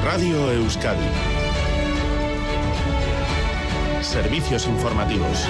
Radio Euskadi. Servicios informativos.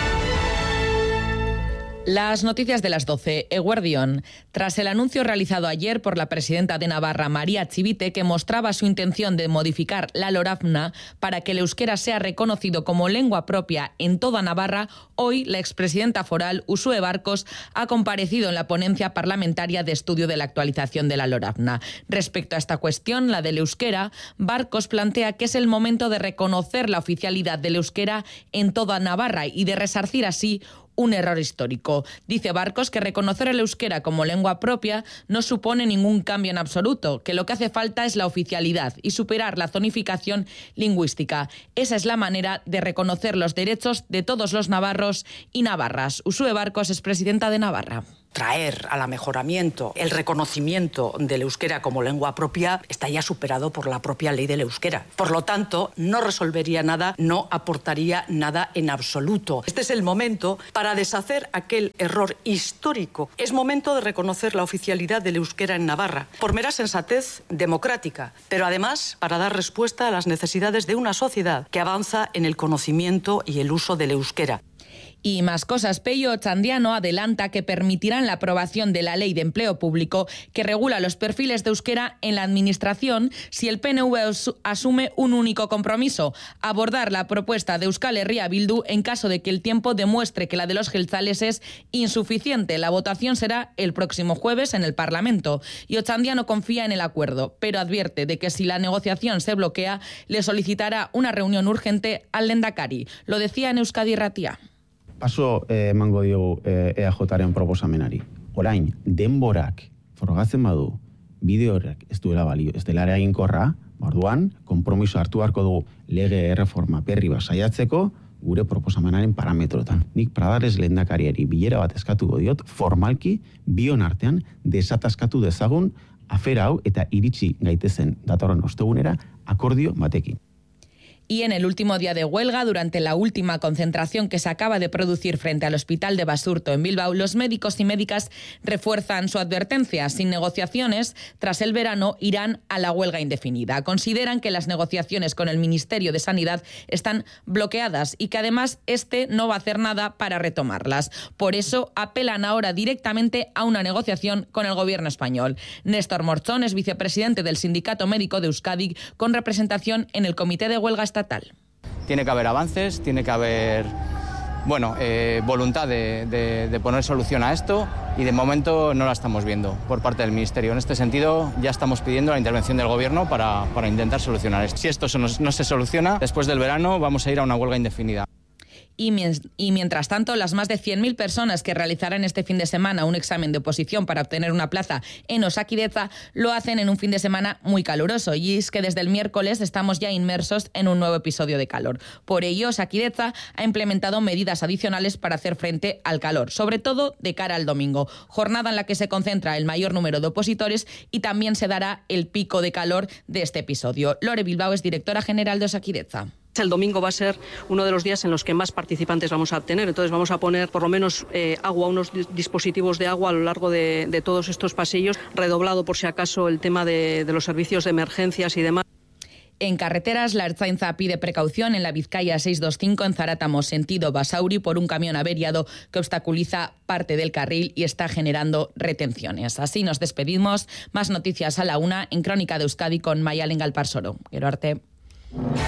Las noticias de las 12. Eguerdión. Tras el anuncio realizado ayer por la presidenta de Navarra, María Chivite, que mostraba su intención de modificar la Lorafna para que el euskera sea reconocido como lengua propia en toda Navarra, hoy la expresidenta foral, Uxue Barkos, ha comparecido en la ponencia parlamentaria de estudio de la actualización de la Lorafna. Respecto a esta cuestión, la del euskera, Barkos plantea que es el momento de reconocer la oficialidad del euskera en toda Navarra y de resarcir así un error histórico. Dice Barkos que reconocer el euskera como lengua propia no supone ningún cambio en absoluto, que lo que hace falta es la oficialidad y superar la zonificación lingüística. Esa es la manera de reconocer los derechos de todos los navarros y navarras. Uxue Barkos es presidenta de Navarra. Traer al mejoramiento el reconocimiento del euskera como lengua propia está ya superado por la propia ley del euskera. Por lo tanto, no resolvería nada, no aportaría nada en absoluto. Este es el momento para deshacer aquel error histórico. Es momento de reconocer la oficialidad del euskera en Navarra, por mera sensatez democrática, pero además para dar respuesta a las necesidades de una sociedad que avanza en el conocimiento y el uso del euskera. Y más cosas. Pello Otxandiano adelanta que permitirán la aprobación de la Ley de Empleo Público que regula los perfiles de euskera en la Administración si el PNV asume un único compromiso: abordar la propuesta de Euskal Herria Bildu en caso de que el tiempo demuestre que la de los jeltzales es insuficiente. La votación será el próximo jueves en el Parlamento. Y Otxandiano confía en el acuerdo, pero advierte de que si la negociación se bloquea, le solicitará una reunión urgente al Lehendakari. Lo decía en Euskadi Irratia. Paso emango diogu EAJaren proposamenari. Orain, denborak frogatzen badu, bideo horrek ez duela balio, ez dela eraginkorra, orduan, konpromiso hartu beharko dugu lege erreforma berri bat saiatzeko gure proposamenaren parametrotan. Nik Pradares lehendakariari bilera bat eskatuko diot, formalki, bion artean desataskatu dezagun afera hau eta iritsi gaitezen datorren ostegunera akordio batekin. Y en el último día de huelga, durante la última concentración que se acaba de producir frente al Hospital de Basurto en Bilbao, los médicos y médicas refuerzan su advertencia. Sin negociaciones, tras el verano irán a la huelga indefinida. Consideran que las negociaciones con el Ministerio de Sanidad están bloqueadas y que además este no va a hacer nada para retomarlas. Por eso apelan ahora directamente a una negociación con el gobierno español. Néstor Morchón es vicepresidente del Sindicato Médico de Euskadi, con representación en el Comité de Huelga Estatal. Tiene que haber avances, tiene que haber voluntad de poner solución a esto y de momento no la estamos viendo por parte del Ministerio. En este sentido ya estamos pidiendo la intervención del Gobierno para intentar solucionar esto. Si esto no se soluciona, después del verano vamos a ir a una huelga indefinida. Y mientras tanto, las más de 100.000 personas que realizarán este fin de semana un examen de oposición para obtener una plaza en Osakidetza lo hacen en un fin de semana muy caluroso. Y es que desde el miércoles estamos ya inmersos en un nuevo episodio de calor. Por ello, Osakidetza ha implementado medidas adicionales para hacer frente al calor, sobre todo de cara al domingo, jornada en la que se concentra el mayor número de opositores y también se dará el pico de calor de este episodio. Lore Bilbao es directora general de Osakidetza. El domingo va a ser uno de los días en los que más participantes vamos a obtener, entonces vamos a poner por lo menos unos dispositivos de agua a lo largo de todos estos pasillos, redoblado por si acaso el tema de los servicios de emergencias y demás. En carreteras, la Ertzaintza pide precaución en la Vizcaya 625 en Zarátamo, sentido Basauri, por un camión averiado que obstaculiza parte del carril y está generando retenciones. Así nos despedimos. Más noticias a la 1 en Crónica de Euskadi con Mayalen Galparsoro. Gero arte.